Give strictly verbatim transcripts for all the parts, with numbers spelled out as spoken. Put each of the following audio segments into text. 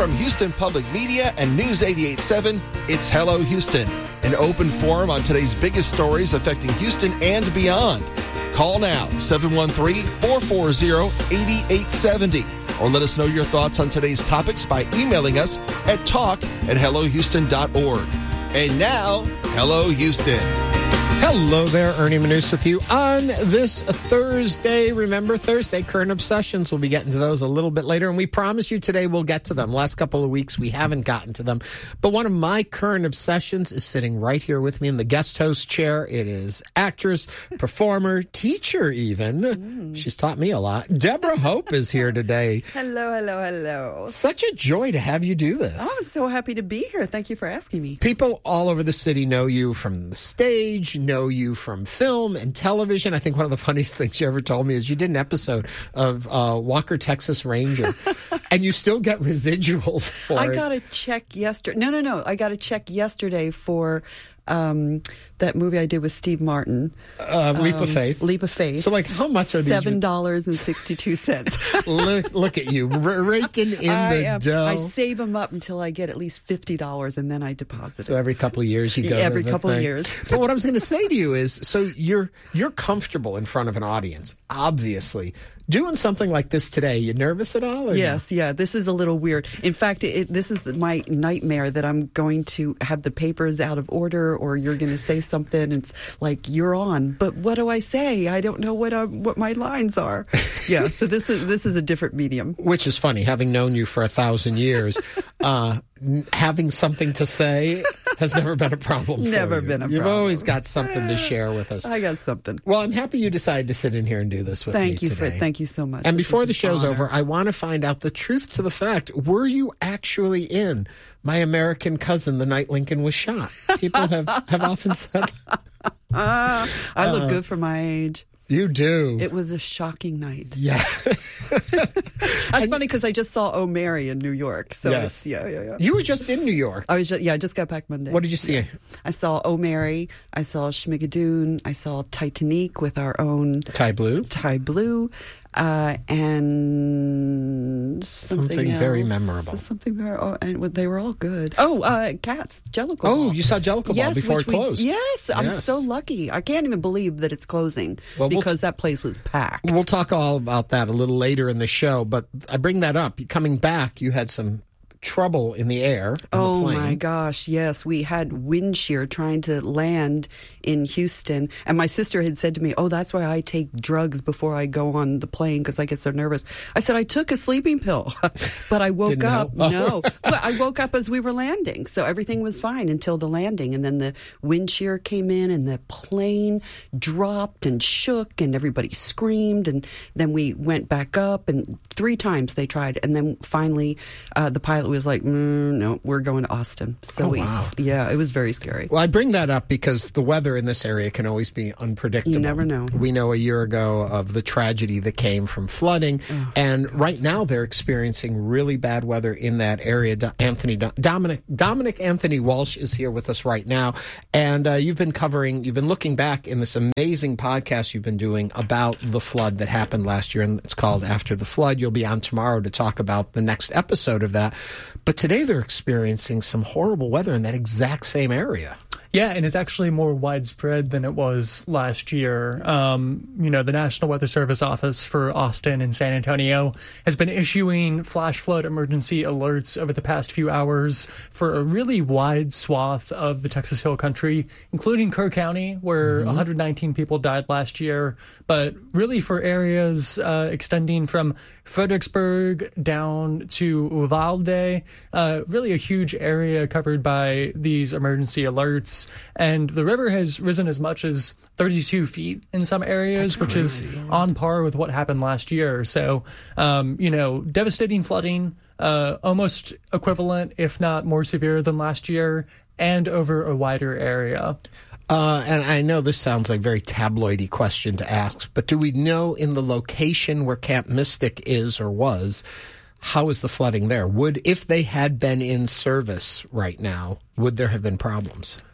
from Houston Public Media and News eighty-eight point seven, it's Hello Houston, an open forum on today's biggest stories affecting Houston and beyond. Call now, seven one three, four four zero, eight eight seven zero, or let us know your thoughts on today's topics by emailing us at talk at hello houston dot org. And now, Hello Houston. Hello there, Ernie Manous with you on this Thursday. Remember, Thursday, current obsessions. We'll be getting to those a little bit later, and we promise you today we'll get to them. Last couple of weeks, we haven't gotten to them. But one of my current obsessions is sitting right here with me in the guest host chair. It is actress, performer, teacher even. Mm. She's taught me a lot. Deborah Hope is here today. Hello, hello, hello. Such a joy to have you do this. Oh, I'm so happy to be here. Thank you for asking me. People all over the city know you from the stage, know you from film and television. I think one of the funniest things you ever told me is you did an episode of uh, Walker, Texas Ranger, and you still get residuals for I it. got a check yesterday. No, no, no. I got a check yesterday for um, that movie I did with Steve Martin. Uh, Leap um, of Faith. Leap of Faith. So, like, how much are these? seven dollars and sixty-two cents. look, look at you, r- raking in I the am, dough. I save them up until I get at least fifty dollars, and then I deposit So it. every couple of years you go Yeah, every to the couple of thing. years. But what I was going to say to you is, so you're you're comfortable in front of an audience, obviously. Doing something like this today, you nervous at all? Or Yes, no? yeah. This is a little weird. In fact, it, this is my nightmare that I'm going to have the papers out of order, or you're going to say something. It's like you're on, but what do I say? I don't know what I, what my lines are. Yeah. So this is this is a different medium. Which is funny, having known you for a thousand years, uh, n- having something to say has never been a problem. Never for you. been a You've problem. always got something to share with us. I got something. Well, I'm happy you decided to sit in here and do this with Thank me you today. for thank you so much. And This before is the an show's honor. over, I want to find out the truth to the fact. Were you actually in My American Cousin the night Lincoln was shot? People have, have often said. Uh, I look Uh, good for my age. You do. It was a shocking night. Yeah. That's funny because I just saw Oh Mary in New York. So Yes. it's, yeah, yeah, yeah. You were just in New York. I was just, yeah, I just got back Monday. What did you see? I saw Oh Mary. I saw Schmigadoon. I saw Titanic with our own Ty Blue. Ty Blue. Uh, and something, Something else. very memorable. Something very, oh, and they were all good. Oh, uh, Cats, Jellicle Oh, Ball. you saw Jellicle Ball Yes, before which it closed. We, yes, I'm Yes. so lucky. I can't even believe that it's closing Well, we'll because t- that place was packed. We'll talk all about that a little later in the show, but I bring that up. Coming back, you had some trouble in the air. On Oh the plane. my gosh, yes. We had wind shear trying to land in Houston. And my sister had said to me, oh, that's why I take drugs before I go on the plane because I get so nervous. I said, I took a sleeping pill, but I woke Didn't up. help. No, but I woke up as we were landing. So everything was fine until the landing. And then the wind shear came in and the plane dropped and shook and everybody screamed. And then we went back up and three times they tried. And then finally uh, the pilot was like, mm, no, we're going to Austin. So Oh, we, wow. yeah, it was very scary. Well, I bring that up because the weather in this area can always be unpredictable. You never know. We know a year ago of the tragedy that came from flooding, Oh, and right now they're experiencing really bad weather in that area. Do- Anthony Dominic Dominic Anthony Walsh is here with us right now, and uh, you've been covering, you've been looking back in this amazing podcast you've been doing about the flood that happened last year, and it's called After the Flood. You'll be on tomorrow to talk about the next episode of that. But today they're experiencing some horrible weather in that exact same area. Yeah, and it's actually more widespread than it was last year. Um, you know, the National Weather Service Office for Austin and San Antonio has been issuing flash flood emergency alerts over the past few hours for a really wide swath of the Texas Hill Country, including Kerr County, where mm-hmm. one hundred nineteen people died last year, but really for areas uh, extending from Fredericksburg down to Uvalde, uh, really a huge area covered by these emergency alerts. And the river has risen as much as thirty-two feet in some areas, which is on par with what happened last year. So, um, you know, devastating flooding, uh, almost equivalent, if not more severe than last year, and over a wider area. Uh, and I know this sounds like a very tabloidy question to ask, but do we know in the location where Camp Mystic is or was, how is the flooding there? Would, if they had been in service right now, would there have been problems?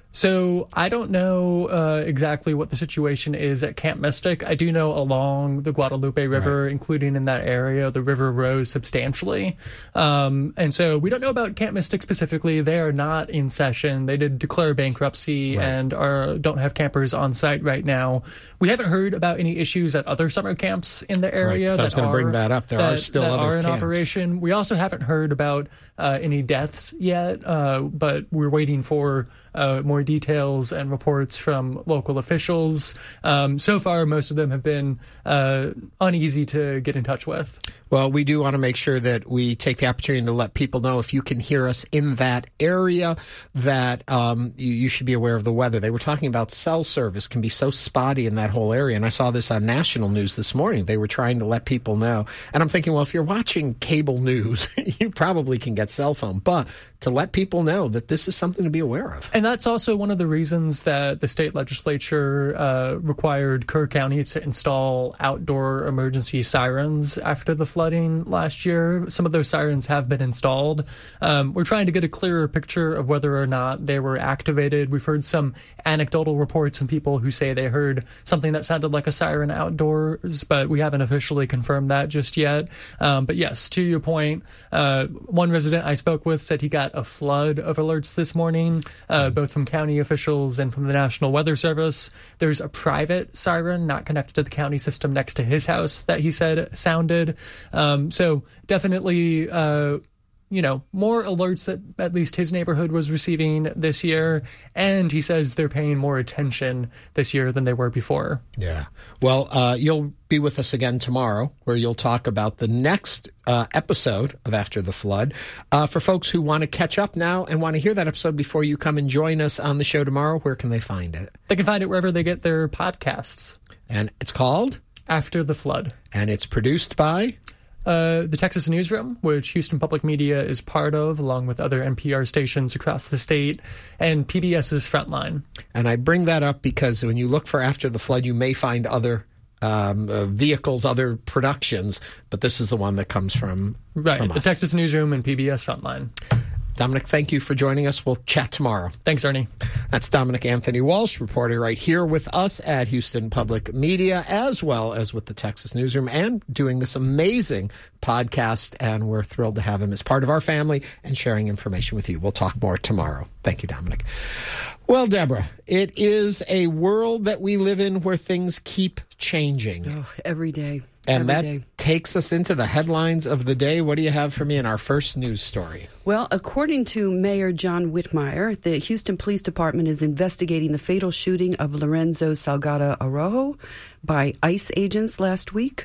So I don't know uh, exactly what the situation is at Camp Mystic. I do know along the Guadalupe River, right. including in that area, the river rose substantially. Um, and so we don't know about Camp Mystic specifically. They are not in session. They did declare bankruptcy right. and are don't have campers on site right now. We haven't heard about any issues at other summer camps in the area. Right, so that I was going to bring that up. There that, are still that other are in camps. operation. We also haven't heard about uh, any deaths yet, uh, but we're waiting for uh, more details and reports from local officials. Um, so far, most of them have been uh, uneasy to get in touch with. Well, we do want to make sure that we take the opportunity to let people know, if you can hear us in that area, that um, you, you should be aware of the weather. They were talking about cell service can be so spotty in that whole area. And I saw this on national news this morning. They were trying to let people know. And I'm thinking, well, if you're watching cable news, you probably can get cell phone. But to let people know that this is something to be aware of. And that's also one of the reasons that the state legislature uh, required Kerr County to install outdoor emergency sirens after the flooding last year. Some of those sirens have been installed. Um, we're trying to get a clearer picture of whether or not they were activated. We've heard some anecdotal reports from people who say they heard something that sounded like a siren outdoors, but we haven't officially confirmed that just yet. Um, but yes, to your point, uh, one resident I spoke with said he got a flood of alerts this morning, uh, both from county officials and from the National Weather Service. There's a private siren not connected to the county system next to his house that he said sounded. Um, so definitely, uh, you know, more alerts that at least his neighborhood was receiving this year. And he says they're paying more attention this year than they were before. Yeah. Well, uh, you'll be with us again tomorrow, where you'll talk about the next uh, episode of After the Flood. Uh, for folks who want to catch up now and want to hear that episode before you come and join us on the show tomorrow, where can they find it? They can find it wherever they get their podcasts. And it's called? After the Flood. And it's produced by? Uh, the Texas Newsroom, which Houston Public Media is part of, along with other N P R stations across the state, and PBS's Frontline. And I bring that up because when you look for After the Flood, you may find other um, uh, vehicles, other productions, but this is the one that comes from, right, from the us. Texas Newsroom and P B S Frontline. Dominic, thank you for joining us. We'll chat tomorrow. Thanks, Ernie. That's Dominic Anthony Walsh, reporter right here with us at Houston Public Media, as well as with the Texas Newsroom, and doing this amazing podcast. And we're thrilled to have him as part of our family and sharing information with you. We'll talk more tomorrow. Thank you, Dominic. Well, Deborah, it is a world that we live in where things keep changing. Oh, every day. And Every that day. takes us into the headlines of the day. What do you have for me in our first news story? Well, according to Mayor John Whitmire, the Houston Police Department is investigating the fatal shooting of Lorenzo Salgado Araujo by ICE agents last week.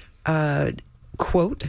Uh, quote,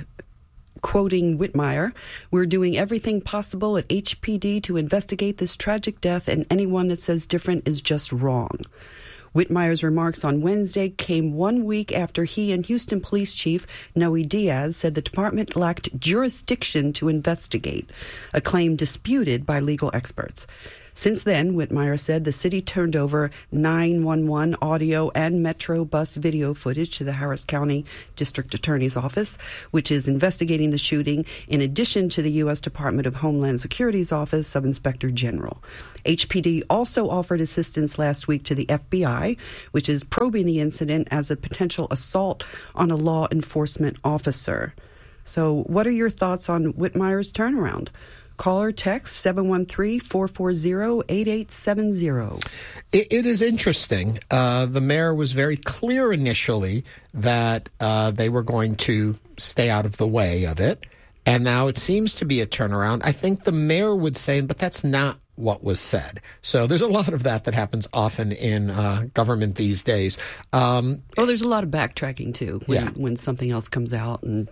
quoting Whitmire, "We're doing everything possible at H P D to investigate this tragic death, and anyone that says different is just wrong." Whitmire's remarks on Wednesday came one week after he and Houston Police Chief Noe Diaz said the department lacked jurisdiction to investigate, a claim disputed by legal experts. Since then, Whitmire said the city turned over nine one one audio and Metro bus video footage to the Harris County District Attorney's Office, which is investigating the shooting, in addition to the U S Department of Homeland Security's Office of Inspector General. H P D also offered assistance last week to the F B I, which is probing the incident as a potential assault on a law enforcement officer. So what are your thoughts on Whitmire's turnaround? Call or text seven one three, four four zero, eight eight seven zero. It, it is interesting. Uh, the mayor was very clear initially that uh, they were going to stay out of the way of it. And now it seems to be a turnaround. I think the mayor would say, but that's not what was said. So there's a lot of that that happens often in uh, government these days. Um, well, there's a lot of backtracking, too, when, yeah. when something else comes out, and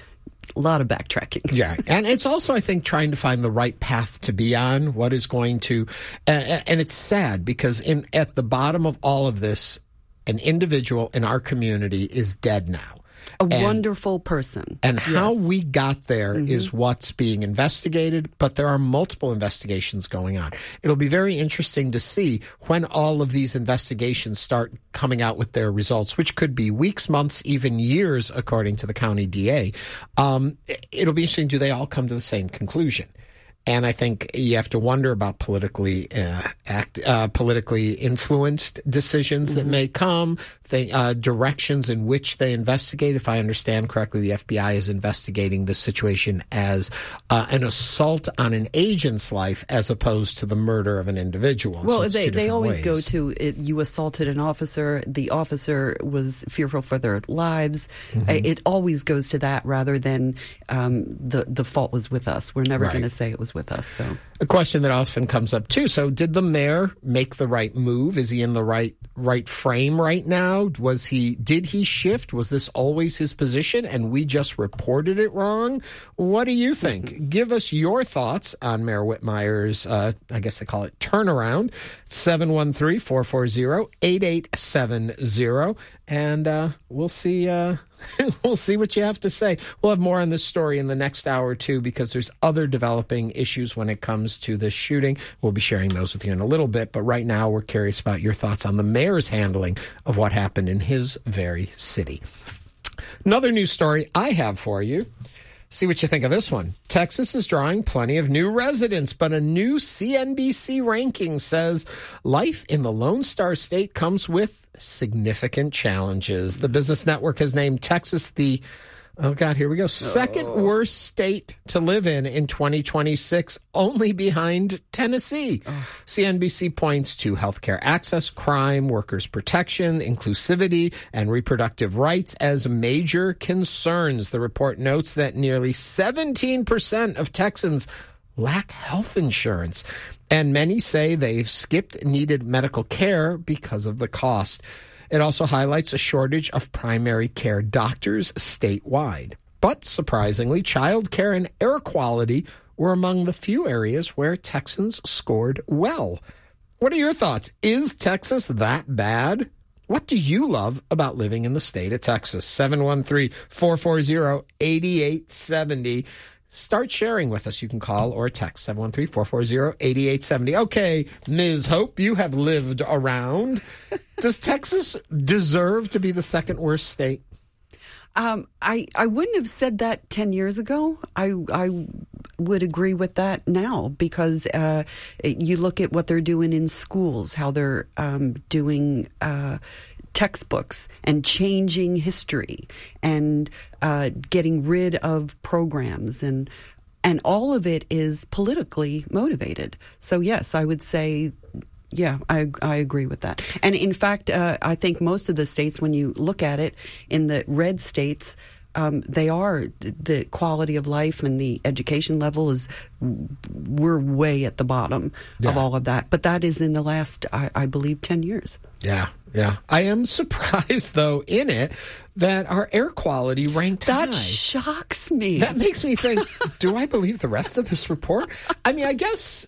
a lot of backtracking. Yeah. And it's also, I think, trying to find the right path to be on, what is going to, and, and it's sad because in at the bottom of all of this, an individual in our community is dead now. A and, wonderful person. And yes. how we got there mm-hmm. is what's being investigated, but there are multiple investigations going on. It'll be very interesting to see when all of these investigations start coming out with their results, which could be weeks, months, even years, according to the county D A. Um, it'll be interesting. Do they all come to the same conclusion? And I think you have to wonder about politically uh, act, uh, politically influenced decisions mm-hmm. that may come, they, uh, directions in which they investigate. If I understand correctly, the F B I is investigating this situation as uh, an assault on an agent's life as opposed to the murder of an individual. Well, so they, they always ways. go to it, you assaulted an officer, the officer was fearful for their lives. Mm-hmm. It always goes to that rather than um, the, the fault was with us. We're never right. going to say it was with us. So a question that often comes up too. So did the mayor make the right move? Is he in the right right frame right now? Was he did he shift? Was this always his position and we just reported it wrong? What do you think? Give us your thoughts on Mayor Whitmire's uh, I guess they call it turnaround. seven one three, four four zero, eight eight seven zero and uh, we'll see uh we'll see what you have to say. We'll have more on this story in the next hour or two because there's other developing issues when it comes to this shooting. We'll be sharing those with you in a little bit, but right now we're curious about your thoughts on the mayor's handling of what happened in his very city. Another news story I have for you. See what you think of this one. Texas is drawing plenty of new residents, but a new C N B C ranking says life in the Lone Star State comes with significant challenges. The Business Network has named Texas the, oh God, here we go, second oh. worst state to live in in twenty twenty-six, only behind Tennessee. Oh. C N B C points to healthcare access, crime, workers' protection, inclusivity, and reproductive rights as major concerns. The report notes that nearly seventeen percent of Texans lack health insurance, and many say they've skipped needed medical care because of the cost. It also highlights a shortage of primary care doctors statewide. But surprisingly, child care and air quality were among the few areas where Texans scored well. What are your thoughts? Is Texas that bad? What do you love about living in the state of Texas? seven one three, four four zero, eight eight seven zero. Start sharing with us. You can call or text seven one three, four four zero, eight eight seven zero. Okay, Miz Hope, you have lived around. Does Texas deserve to be the second worst state? Um, I, I wouldn't have said that ten years ago. I, I would agree with that now because uh, you look at what they're doing in schools, how they're um, doing uh, textbooks and changing history and uh, getting rid of programs and and all of it is politically motivated. So yes, I would say, yeah, I I agree with that. And in fact, uh, I think most of the states, when you look at it, in the red states, um, they are the quality of life and the education level is we're way at the bottom yeah. of all of that. But that is in the last, I, I believe, ten years. Yeah. Yeah. I am surprised, though, in it that our air quality ranked that high. That shocks me. That makes me think, do I believe the rest of this report? I mean, I guess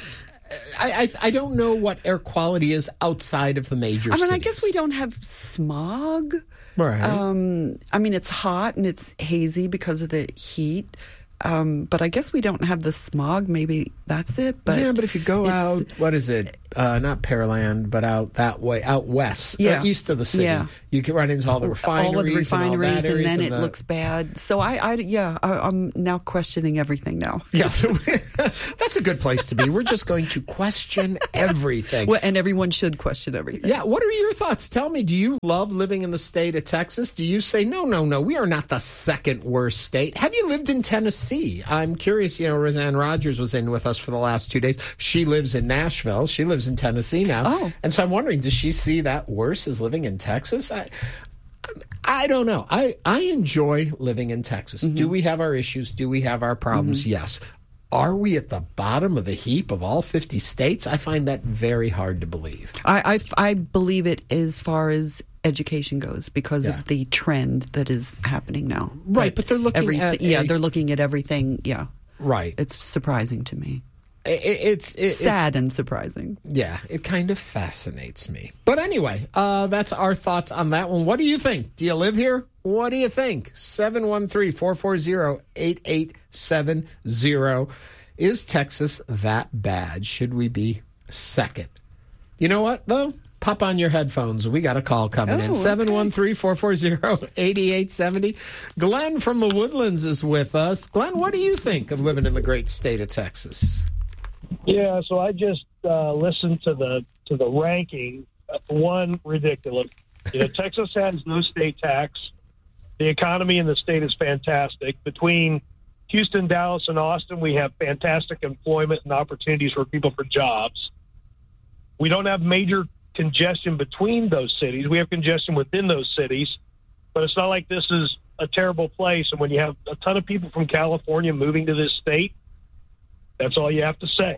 I, I, I don't know what air quality is outside of the major I mean, cities. I guess we don't have smog. Right. Um, I mean, it's hot and it's hazy because of the heat. Um, but I guess we don't have the smog. Maybe that's it. But yeah, but if you go out, what is it? Uh, not Pearland, but out that way, out west, yeah. uh, east of the city. Yeah. You can run into all the refineries, all of the refineries, and, all that and then and it the... looks bad. So I, I yeah, I, I'm now questioning everything now. Yeah, that's a good place to be. We're just going to question everything. Well, and everyone should question everything. Yeah. What are your thoughts? Tell me, do you love living in the state of Texas? Do you say, no, no, no, we are not the second worst state? Have you lived in Tennessee? I'm curious. You know, Roseanne Rogers was in with us for the last two days. She lives in Nashville. She lives in Tennessee now. Oh. And so I'm wondering, does she see that worse as living in Texas? I, I don't know. I, I enjoy living in Texas. Mm-hmm. Do we have our issues? Do we have our problems? Mm-hmm. Yes. Are we at the bottom of the heap of all fifty states? I find that very hard to believe. I, I, I believe it as far as education goes because yeah. of the trend that is happening now. Right, but they're looking Every, at... Yeah, a, they're looking at everything. Yeah. Right. It's surprising to me. It, it's it, sad it, and surprising. Yeah, it kind of fascinates me. But anyway, uh, that's our thoughts on that one. What do you think? Do you live here? What do you think? seven one three, four four zero, eight eight seven zero. Is Texas that bad? Should we be second? You know what, though? pop on your headphones. We got a call coming Oh, in. okay. seven one three, four four zero, eight eight seven zero. Glenn from the Woodlands is with us. Glenn, what do you think of living in the great state of Texas? Yeah, so I just uh, listened to the to the ranking. Uh, one, ridiculous. You know, Texas has no state tax. The economy in the state is fantastic. Between Houston, Dallas, and Austin, we have fantastic employment and opportunities for people for jobs. We don't have major congestion between those cities. We have congestion within those cities, but it's not like this is a terrible place. And when you have a ton of people from California moving to this state, that's all you have to say.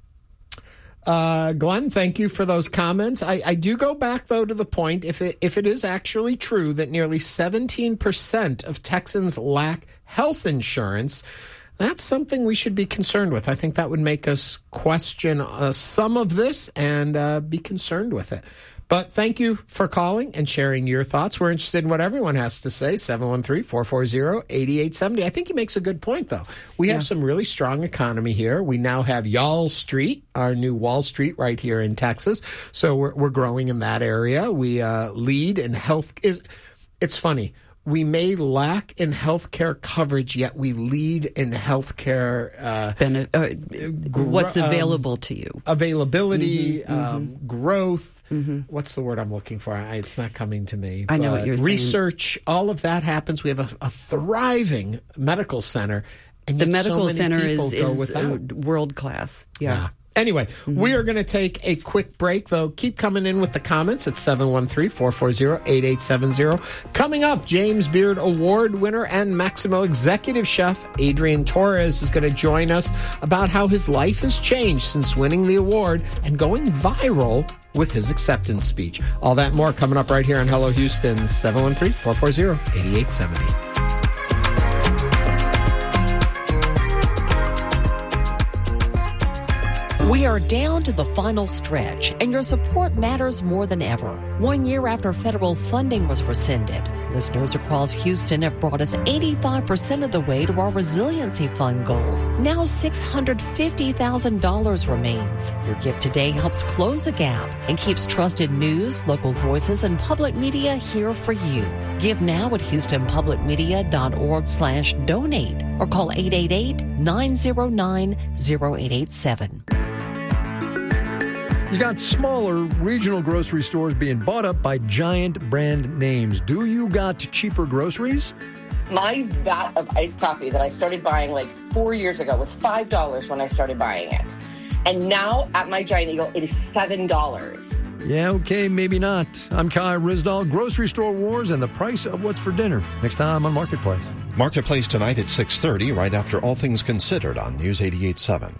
Uh, Glenn, thank you for those comments. I, I do go back, though, to the point, if it, if it is actually true that nearly seventeen percent of Texans lack health insurance, that's something we should be concerned with. I think that would make us question uh, some of this and uh, be concerned with it. But thank you for calling and sharing your thoughts. We're interested in what everyone has to say. seven one three, four four zero, eight eight seven zero. I think he makes a good point, though. We have yeah. some really strong economy here. We now have Y'all Street, our new Wall Street right here in Texas. So we're, we're growing in that area. We uh, lead in health. It's funny. We may lack in healthcare coverage, yet we lead in healthcare. Uh, Bene- uh, what's available um, to you? Availability, mm-hmm, um, mm-hmm. growth. Mm-hmm. What's the word I'm looking for? I, it's not coming to me. I know what you're saying. Research, all of that happens. We have a, a thriving medical center. And the yet medical so many center people is, go is without. uh, world class. Yeah. yeah. Anyway, mm-hmm. we are going to take a quick break, though. Keep coming in with the comments at seven one three, four four zero, eight eight seven zero. Coming up, James Beard Award winner and Maximo executive chef Adrian Torres is going to join us about how his life has changed since winning the award and going viral with his acceptance speech. All that and more coming up right here on Hello Houston, seven one three, four four zero, eight eight seven zero. We are down to the final stretch, and your support matters more than ever. One year after federal funding was rescinded, listeners across Houston have brought us eighty-five percent of the way to our resiliency fund goal. Now six hundred fifty thousand dollars remains. Your gift today helps close a gap and keeps trusted news, local voices, and public media here for you. Give now at houstonpublicmedia.org slash donate or call eight eight eight, nine zero nine, zero eight eight seven. You got smaller regional grocery stores being bought up by giant brand names. Do you got cheaper groceries? My vat of iced coffee that I started buying like four years ago was five dollars when I started buying it. And now at my Giant Eagle, it is seven dollars. Yeah, okay, maybe not. I'm Kai Risdall, Grocery Store Wars and the price of what's for dinner. Next time on Marketplace. Marketplace tonight at six thirty, right after All Things Considered on News eighty-eight seven.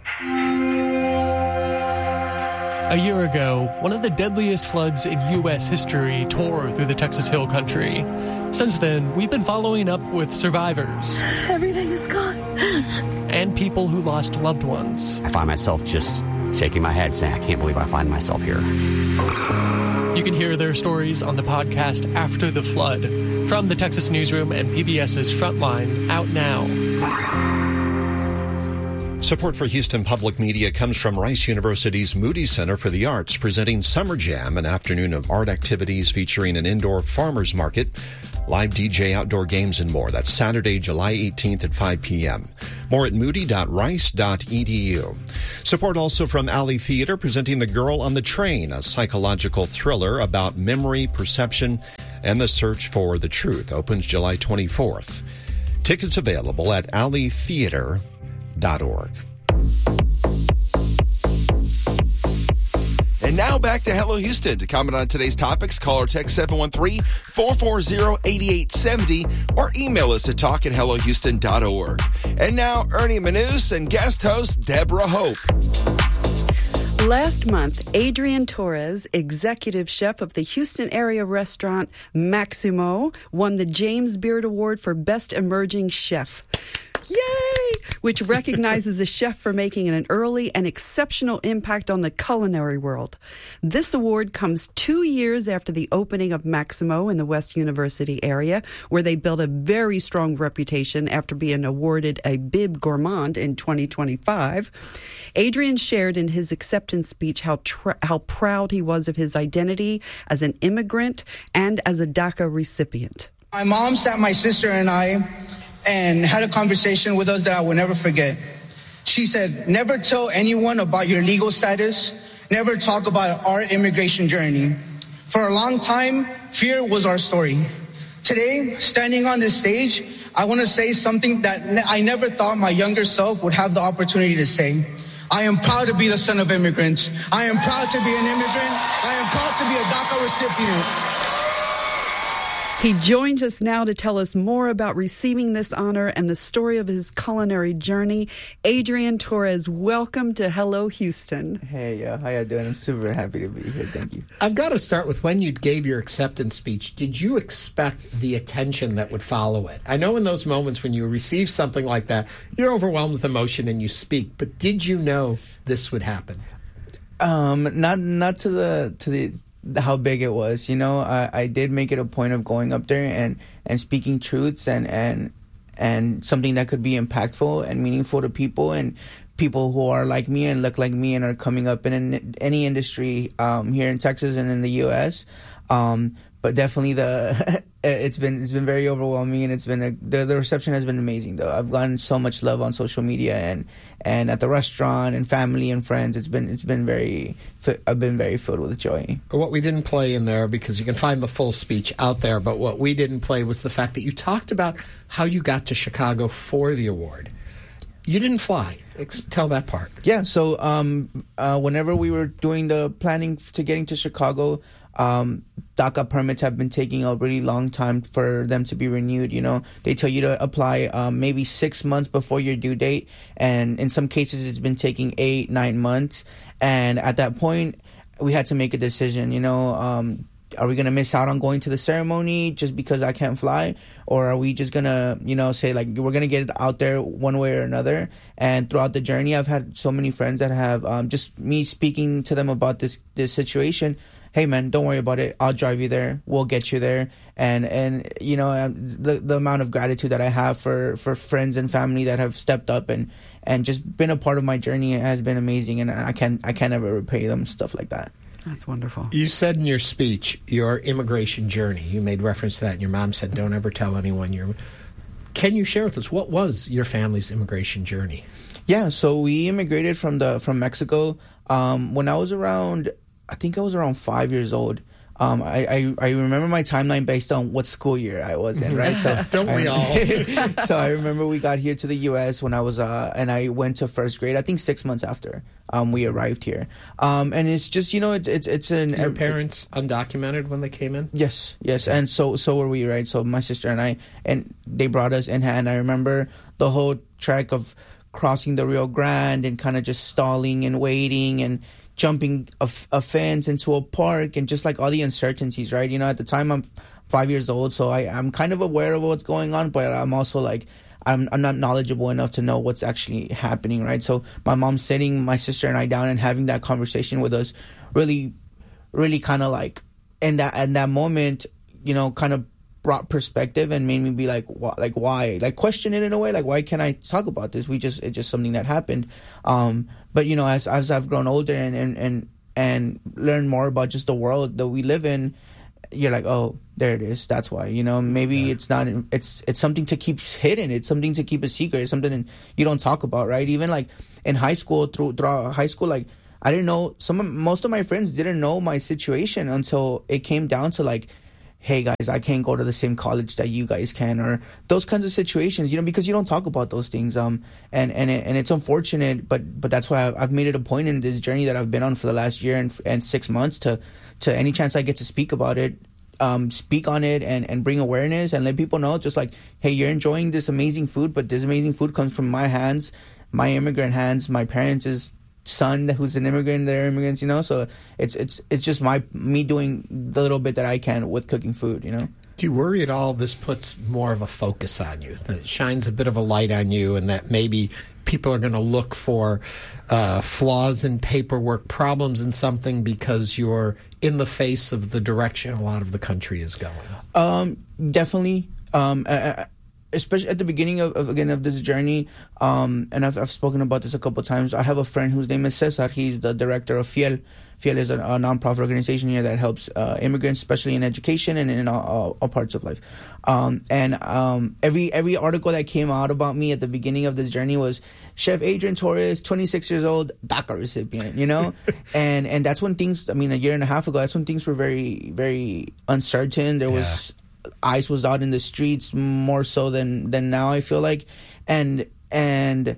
A year ago, one of the deadliest floods in U S history tore through the Texas Hill Country. Since then, we've been following up with survivors. Everything is gone. And people who lost loved ones. I find myself just shaking my head saying, I can't believe I find myself here. You can hear their stories on the podcast After the Flood from the Texas Newsroom and PBS's Frontline, out now. Support for Houston Public Media comes from Rice University's Moody Center for the Arts, presenting Summer Jam, an afternoon of art activities featuring an indoor farmers market, live D J, outdoor games, and more. That's Saturday, July eighteenth at five p.m. More at moody dot rice dot e d u. Support also from Alley Theater, presenting The Girl on the Train, a psychological thriller about memory, perception, and the search for the truth. Opens July twenty-fourth. Tickets available at alley theater dot org. And now back to Hello Houston. To comment on today's topics, call or text seven one three, four four zero, eight eight seven zero or email us at talk at hello houston dot org. And now, Ernie Manous and guest host Deborah Hope. Last month, Adrian Torres, executive chef of the Houston area restaurant Maximo, won the James Beard Award for Best Emerging Chef. Yay! which recognizes a chef for making an early and exceptional impact on the culinary world. This award comes two years after the opening of Maximo in the West University area, where they built a very strong reputation after being awarded a Bib Gourmand in twenty twenty-five. Adrian shared in his acceptance speech how tr- how proud he was of his identity as an immigrant and as a DACA recipient. My mom sat my sister and I and had a conversation with us that I will never forget. She said, never tell anyone about your legal status. Never talk about our immigration journey. For a long time, fear was our story. Today, standing on this stage, I want to say something that I never thought my younger self would have the opportunity to say. I am proud to be the son of immigrants. I am proud to be an immigrant. I am proud to be a DACA recipient. He joins us now to tell us more about receiving this honor and the story of his culinary journey. Adrian Torres, welcome to Hello Houston. Hey, uh, how you doing? I'm super happy to be here. Thank you. I've got to start with when you gave your acceptance speech. Did you expect the attention that would follow it? I know in those moments when you receive something like that, you're overwhelmed with emotion and you speak. But did you know this would happen? Um, not not to the to the. how big it was, you know. I, I did make it a point of going up there and, and speaking truths and, and and something that could be impactful and meaningful to people and people who are like me and look like me and are coming up in an, any industry um, here in Texas and in the U S Um, but definitely the it's been it's been very overwhelming, and it's been a, the the reception has been amazing. Though I've gotten so much love on social media and and at the restaurant and family and friends. It's been it's been very I've been very filled with joy. What we didn't play in there, because you can find the full speech out there, but what we didn't play was the fact that you talked about how you got to Chicago for the award. You didn't fly. Tell that part. Yeah. So um, uh, whenever we were doing the planning to getting to Chicago, um, DACA permits have been taking a really long time for them to be renewed. You know, they tell you to apply um, maybe six months before your due date. And in some cases, it's been taking eight, nine months. And at that point, we had to make a decision, you know, um, are we going to miss out on going to the ceremony just because I can't fly? Or are we just going to, you know, say, like, we're going to get it out there one way or another? And throughout the journey, I've had so many friends that have um, just me speaking to them about this, this situation. Hey, man, don't worry about it. I'll drive you there. We'll get you there. And, and you know, the the amount of gratitude that I have for, for friends and family that have stepped up and, and just been a part of my journey has been amazing. And I can't, I can't ever repay them, stuff like that. That's wonderful. You said in your speech your immigration journey. You made reference to that, and your mom said, don't ever tell anyone you're... Can you share with us, what was your family's immigration journey? Yeah, so we immigrated from the from Mexico um, when I was around, I think I was around five years old. Um, I, I, I remember my timeline based on what school year I was in, right? So Don't we I, all? So I remember we got here to the U S when I was, uh, and I went to first grade, I think six months after um, we arrived here. Um, and it's just, you know, it, it, it's an... Your parents undocumented when they came in? Yes, yes. And so so were we, right? So my sister and I, and they brought us in hand. I remember the whole trek of crossing the Rio Grande and kind of just stalling and waiting and jumping a, a fence into a park and just like all the uncertainties, right? You know, at the time I'm five years old, so I, I'm kind of aware of what's going on, but I'm also like, I'm, I'm not knowledgeable enough to know what's actually happening, right? So my mom sitting my sister and I down and having that conversation with us really, really kind of like, in that, in that moment, you know, kind of brought perspective and made me be like, wh- like why? Like question it in a way, like why can't I talk about this? We just, it's just something that happened. Um, but you know, as as I've grown older and and and and learned more about just the world that we live in, you're like, oh, there it is. That's why. You know, maybe yeah. it's not. It's it's something to keep hidden. It's something to keep a secret. It's something you don't talk about, right? Even like in high school, through throughout high school, like I didn't know. Some of, most of my friends didn't know my situation until it came down to like, hey guys, I can't go to the same college that you guys can, or those kinds of situations, you know, because you don't talk about those things. Um, and and it, and it's unfortunate, but but that's why I've, I've made it a point in this journey that I've been on for the last year and and six months to to any chance I get to speak about it, um, speak on it and and bring awareness and let people know, just like, hey, you're enjoying this amazing food, but this amazing food comes from my hands, my immigrant hands, my parents' son who's an immigrant, they're immigrants, you know, so it's it's it's just my me doing the little bit that I can with cooking food, you know. Do you worry at all this puts more of a focus on you, that shines a bit of a light on you, and that maybe people are going to look for uh, flaws in paperwork, problems in something because you're in the face of the direction a lot of the country is going? Um, definitely. Um, I, I, especially at the beginning of, of again of this journey, um, and I've, I've spoken about this a couple of times. I have a friend whose name is Cesar. He's the director of Fiel. Fiel is a, a nonprofit organization here that helps uh, immigrants, especially in education and in all, all parts of life. Um, and um, every every article that came out about me at the beginning of this journey was Chef Adrian Torres, twenty-six years old, DACA recipient, you know? and and that's when things, I mean, a year and a half ago, that's when things were very, very uncertain. There yeah. was... ICE was out in the streets more so than, than now, I feel like. And and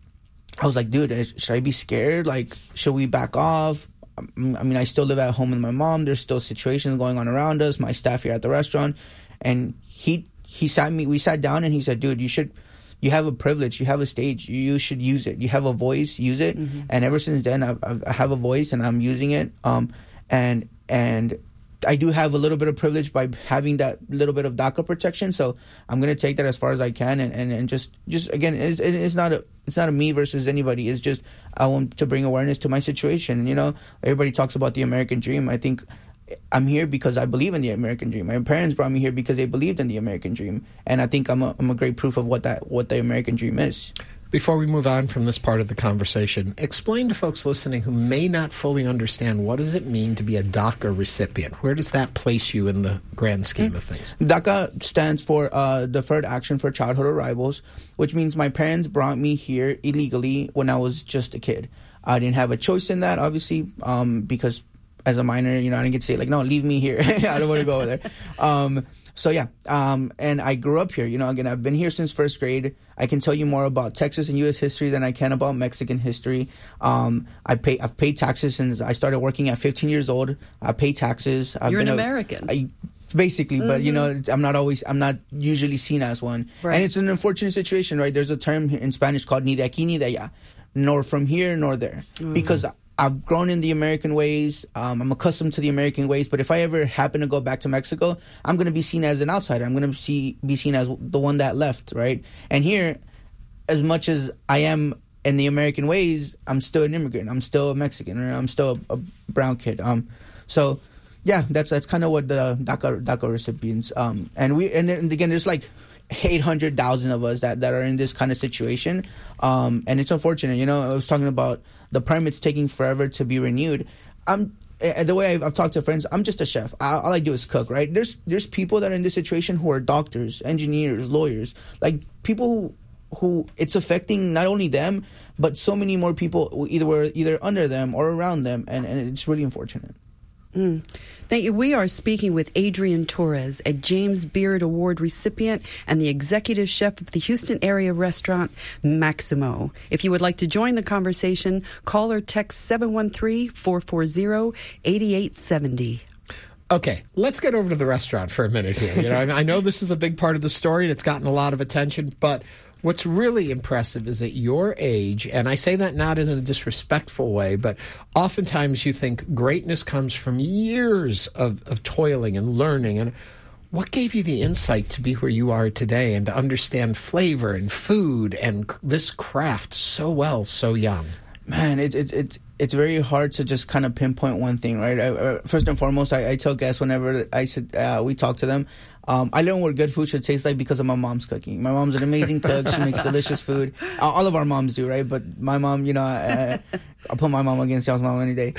I was like, dude, should I be scared? Like, should we back off? I mean, I still live at home with my mom. There's still situations going on around us, my staff here at the restaurant. And he he sat me, we sat down and he said, dude, you should, you have a privilege, you have a stage, you should use it. You have a voice, use it. Mm-hmm. And ever since then, I've, I've, I have a voice and I'm using it. Um, and and I do have a little bit of privilege by having that little bit of DACA protection, so I'm going to take that as far as I can, and, and, and just just again, it's, it's not a it's not a me versus anybody. It's just I want to bring awareness to my situation. You know, everybody talks about the American dream. I think I'm here because I believe in the American dream. My parents brought me here because they believed in the American dream, and I think I'm a I'm a great proof of what that what the American dream is. Before we move on from this part of the conversation, explain to folks listening who may not fully understand, what does it mean to be a DACA recipient? Where does that place you in the grand scheme of things? DACA stands for uh, Deferred Action for Childhood Arrivals, which means my parents brought me here illegally when I was just a kid. I didn't have a choice in that, obviously, um, because as a minor, you know, I didn't get to say, like, no, leave me here. I don't want to go over there. Um, so, yeah, um, and I grew up here. You know, again, I've been here since first grade. I can tell you more about Texas and U S history than I can about Mexican history. Um, I pay, I've paid taxes since I started working at fifteen years old. I pay taxes. I've You're been an a, American. I, basically, mm-hmm. But, you know, I'm not always, I'm not usually seen as one. Right. And it's an unfortunate situation, right? There's a term in Spanish called ni de aquí ni de allá, nor from here nor there. Mm-hmm. Because I've grown in the American ways. Um, I'm accustomed to the American ways. But if I ever happen to go back to Mexico, I'm going to be seen as an outsider. I'm going to see be seen as the one that left, right? And here, as much as I am in the American ways, I'm still an immigrant. I'm still a Mexican. Or I'm still a, a brown kid. Um, so, yeah, that's that's kind of what the DACA DACA recipients. Um, and we and, and again, there's like eight hundred thousand of us that, that are in this kind of situation. Um, and it's unfortunate. You know, I was talking about the permits taking forever to be renewed. I'm the way I've, I've talked to friends, I'm just a chef. I, all I do is cook, right? There's there's people that are in this situation who are doctors, engineers, lawyers, like people who, who it's affecting not only them, but so many more people who either were either under them or around them, and, and it's really unfortunate. Mm. Thank you. We are speaking with Adrian Torres, a James Beard Award recipient and the executive chef of the Houston area restaurant Maximo. If you would like to join the conversation, call or text seven one three, four four zero, eight eight seven zero. Okay, let's get over to the restaurant for a minute here. You know, I know this is a big part of the story and it's gotten a lot of attention, but what's really impressive is at your age, and I say that not in a disrespectful way, but oftentimes you think greatness comes from years of, of toiling and learning. And what gave you the insight to be where you are today and to understand flavor and food and this craft so well, so young? Man, it it it it's very hard to just kind of pinpoint one thing, right? I, uh, first and foremost, I, I tell guests whenever I sit, uh, we talk to them, um, I learn what good food should taste like because of my mom's cooking. My mom's an amazing cook. She makes delicious food. All of our moms do, right? But my mom, you know, I, I'll put my mom against y'all's mom any day.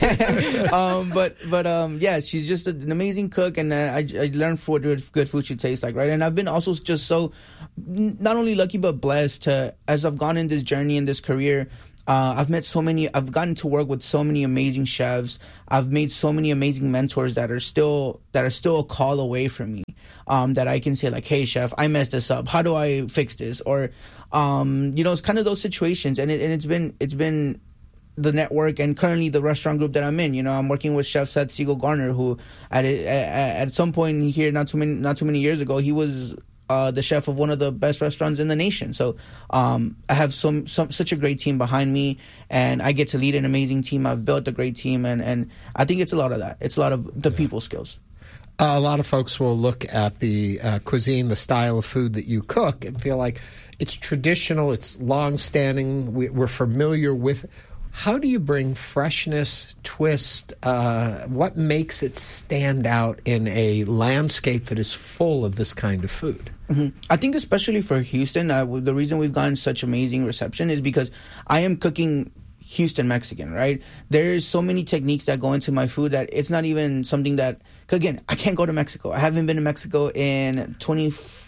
um, but but um, yeah, she's just an amazing cook, and uh, I, I learned what good food should taste like, right? And I've been also just so not only lucky but blessed to, as I've gone in this journey in this career. Uh, I've met so many, I've gotten to work with so many amazing chefs. I've made so many amazing mentors that are still, that are still a call away from me. Um, that I can say like, hey chef, I messed this up. How do I fix this? Or, um, you know, it's kind of those situations. And it, and it's been, it's been the network and currently the restaurant group that I'm in. You know, I'm working with Chef Seth Siegel Garner, who at, at, at some point here, not too many, not too many years ago, he was, Uh, the chef of one of the best restaurants in the nation. So um, I have some, some such a great team behind me, and I get to lead an amazing team. I've built a great team, and, and I think it's a lot of that. It's a lot of the yeah. people skills. Uh, a lot of folks will look at the uh, cuisine, the style of food that you cook, and feel like it's traditional, it's long-standing, we, we're familiar with. How do you bring freshness, twist? Uh, what makes it stand out in a landscape that is full of this kind of food? Mm-hmm. I think especially for Houston, uh, the reason we've gotten such amazing reception is because I am cooking Houston Mexican, right? There's so many techniques that go into my food that it's not even something that, again, I can't go to Mexico. I haven't been to Mexico in twenty,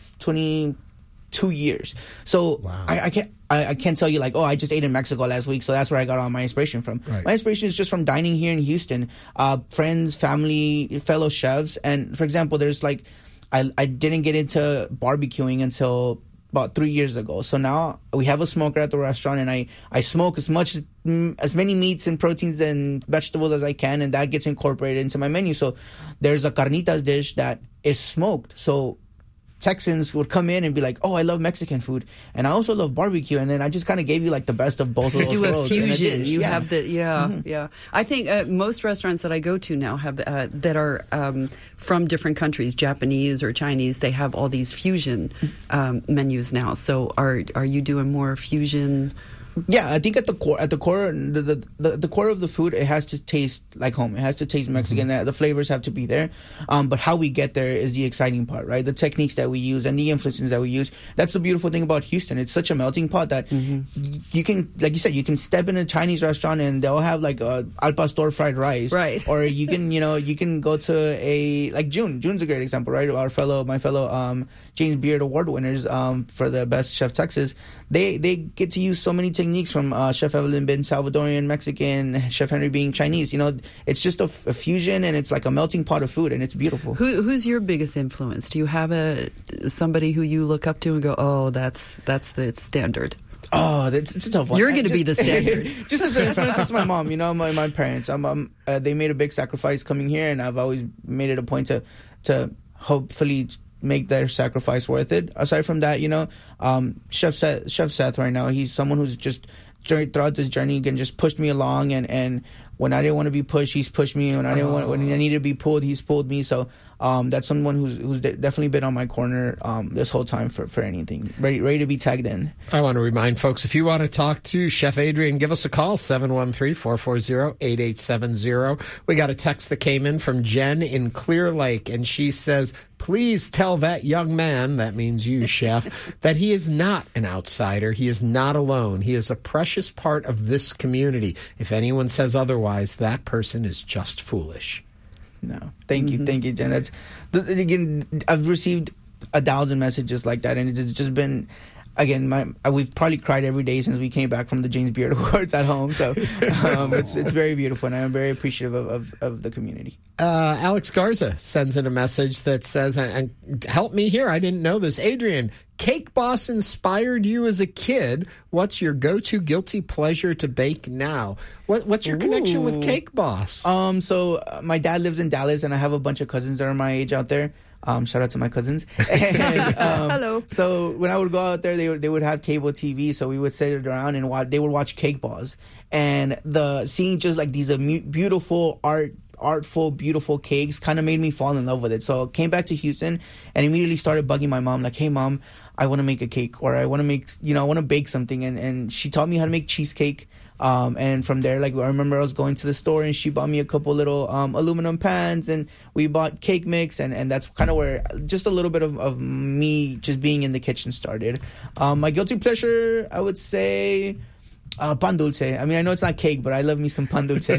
twenty-two years. So wow. I, I can't I, I can't tell you like, oh, I just ate in Mexico last week, so that's where I got all my inspiration from. Right. My inspiration is just from dining here in Houston, uh, friends, family, fellow chefs. And for example, there's like, I, I didn't get into barbecuing until about three years ago. So now we have a smoker at the restaurant, and I, I smoke as much as many meats and proteins and vegetables as I can, and that gets incorporated into my menu. So there's a carnitas dish that is smoked. So Texans would come in and be like, oh, I love Mexican food, and I also love barbecue, and then I just kind of gave you like the best of both of those do worlds. a fusion. You yeah. have the yeah, mm-hmm. yeah. I think uh, most restaurants that I go to now have uh, that are um, from different countries, Japanese or Chinese. They have all these fusion um, menus now. So are are you doing more fusion? Yeah, I think at the core, at the core, the, the the the core of the food, it has to taste like home. It has to taste Mexican. Mm-hmm. The flavors have to be there. Um, but how we get there is the exciting part, right? The techniques that we use and the influences that we use. That's the beautiful thing about Houston. It's such a melting pot that mm-hmm. you can, like you said, you can step in a Chinese restaurant and they'll have like a al pastor fried rice, right? Or you can, you know, you can go to a like June. June's a great example, right? Our fellow, my fellow um, James Beard Award winners um, for the best Chef Texas. They they get to use so many techniques from uh, Chef Evelyn being Salvadorian, Mexican, Chef Henry being Chinese. You know, it's just a, a fusion, and it's like a melting pot of food, and it's beautiful. Who, who's your biggest influence? Do you have a somebody who you look up to and go, oh, that's that's the standard? Oh, that's it's a tough one. You're going to be the standard. Just as an influence, it's my mom. You know, my my parents. Um, um uh, they made a big sacrifice coming here, and I've always made it a point to to hopefully make their sacrifice worth it. Aside from that, you know, um, Chef Seth, Chef Seth right now, he's someone who's just throughout this journey again just pushed me along, and, and when I didn't want to be pushed, he's pushed me. When I didn't want, when I needed to be pulled, he's pulled me. So um, that's someone who's who's de- definitely been on my corner um, this whole time for, for anything, ready ready to be tagged in. I want to remind folks, if you want to talk to Chef Adrian, give us a call, seven one three, four four zero, eight eight seven zero. We got a text that came in from Jen in Clear Lake, and she says, please tell that young man, that means you, Chef, that he is not an outsider. He is not alone. He is a precious part of this community. If anyone says otherwise, that person is just foolish. No. Thank you. Mm-hmm. Thank you, Jen. That's, again, I've received a thousand messages like that, and it's just been... Again, my we've probably cried every day since we came back from the James Beard Awards at home. So um, it's it's very beautiful, and I'm very appreciative of, of, of the community. Uh, Alex Garza sends in a message that says, and, and help me here, I didn't know this. Adrian, Cake Boss inspired you as a kid. What's your go-to guilty pleasure to bake now? What, what's your Ooh. connection with Cake Boss? Um, so uh, my dad lives in Dallas, and I have a bunch of cousins that are my age out there. Um, shout out to my cousins. And, um, Hello. So when I would go out there, they would, they would have cable T V, so we would sit around and watch, they would watch Cake Boss. And the seeing just like these uh, beautiful art, artful, beautiful cakes kind of made me fall in love with it. So I came back to Houston and immediately started bugging my mom, like, hey, Mom, I want to make a cake, or I want to make, you know, I want to bake something. And, and she taught me how to make cheesecake. Um, and from there, like, I remember I was going to the store and she bought me a couple little um, aluminum pans, and we bought cake mix, and, and that's kind of where just a little bit of, of me just being in the kitchen started. Um, my guilty pleasure, I would say, uh, pan dulce. I mean, I know it's not cake, but I love me some pan dulce.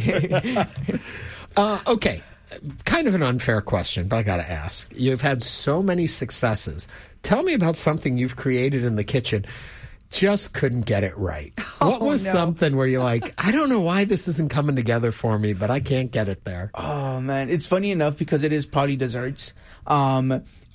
uh, okay. Kind of an unfair question, but I got to ask. You've had so many successes. Tell me about something you've created in the kitchen. Just couldn't get it right. Oh, what was no. something where you're like, I don't know why this isn't coming together for me, but I can't get it there? Oh, man. It's funny enough because it is probably desserts. Um,